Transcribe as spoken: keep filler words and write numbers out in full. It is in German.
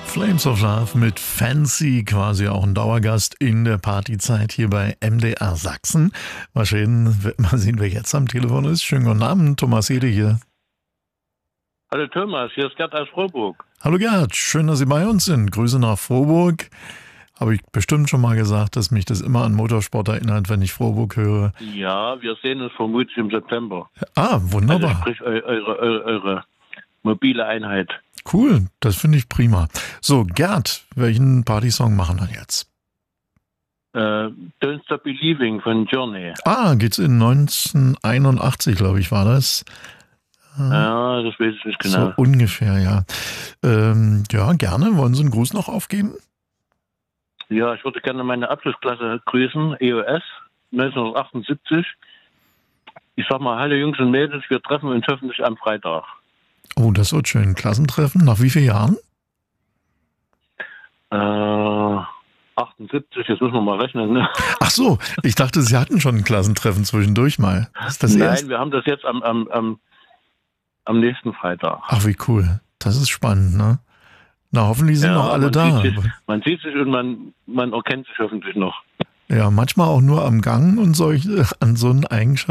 Flames of Love mit Fancy, quasi auch ein Dauergast in der Partyzeit hier bei M D R Sachsen. Mal sehen, mal sehen, wer jetzt am Telefon ist. Schönen guten Abend, Thomas Hede hier. Hallo Thomas, hier ist Gerd aus Frohburg. Hallo Gerd, schön, dass Sie bei uns sind. Grüße nach Frohburg. Habe ich bestimmt schon mal gesagt, dass mich das immer an Motorsport erinnert, wenn ich Frohburg höre. Ja, wir sehen uns vermutlich im September. Ah, wunderbar. Also sprich eu- eure, eure, eure mobile Einheit. Cool, das finde ich prima. So, Gerd, welchen Partysong machen wir jetzt? Äh, Don't Stop Believing von Journey. Ah, geht's in neunzehnhunderteinundachtzig, glaube ich, war das. Ja, das weiß ich nicht genau. So ungefähr, ja. Ähm, ja, gerne. Wollen Sie einen Gruß noch aufgeben? Ja, ich würde gerne meine Abschlussklasse grüßen, E O S neunzehnhundertachtundsiebzig. Ich sag mal, hallo Jungs und Mädels, wir treffen uns hoffentlich am Freitag. Oh, das wird schön. Klassentreffen. Nach wie vielen Jahren? Äh, achtundsiebzig, jetzt müssen wir mal rechnen. Ne? Ach so, ich dachte, Sie hatten schon ein Klassentreffen zwischendurch mal. Ist das Nein, erst? wir haben das jetzt am, am, am, am nächsten Freitag. Ach, wie cool. Das ist spannend, ne? Na, hoffentlich sind Ja, noch alle man da. Sieht sich, man sieht sich und man, man erkennt sich hoffentlich noch. Ja, manchmal auch nur am Gang und solche, an so einen Eigenschaften.